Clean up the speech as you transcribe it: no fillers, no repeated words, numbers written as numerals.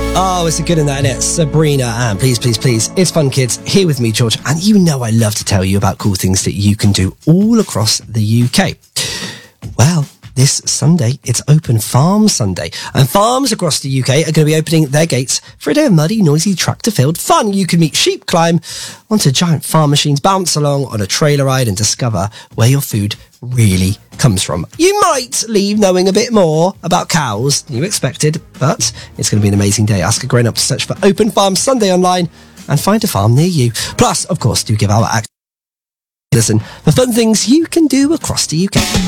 Oh, it's a good one, that, isn't it? Sabrina and Please, Please, Please. It's Fun Kids, here with me, George. And you know I love to tell you about cool things that you can do all across the UK. Well, this Sunday, it's Open Farm Sunday. And farms across the UK are going to be opening their gates for a day of muddy, noisy, tractor-filled fun. You can meet sheep, climb onto giant farm machines, bounce along on a trailer ride and discover where your food really comes from. You might leave knowing a bit more about cows than you expected, but it's going to be an amazing day. Ask a grown-up to search for Open Farm Sunday online and find a farm near you. Plus, of course, do give our listen for fun things you can do across the UK.